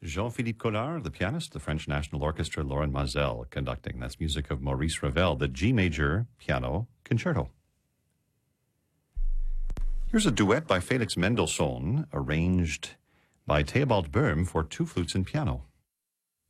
Jean-Philippe Collard, the pianist, the French National Orchestra, Lauren Mazel conducting. That's music of Maurice Ravel, the G major piano concerto. Here's a duet by Felix Mendelssohn, arranged by Theobald Böhm for two flutes and piano.